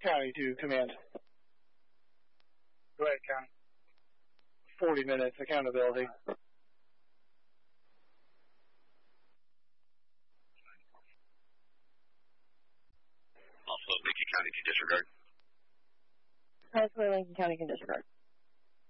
County to command. Go ahead, County. 40 minutes accountability. Also, Lincoln County can disregard. That's where Lincoln County can disregard.